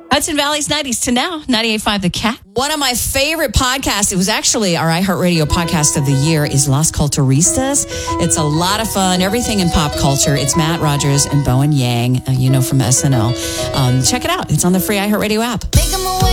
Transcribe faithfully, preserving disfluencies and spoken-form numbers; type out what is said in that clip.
Hudson Valley's nineties to now, ninety-eight point five The Cat. One of my favorite podcasts, it was actually our iHeartRadio podcast of the year, is Las Culturistas. It's a lot of fun, everything in pop culture. It's Matt Rogers and Bowen Yang, uh, you know, from S N L. Um, check it out. It's on the free iHeartRadio app.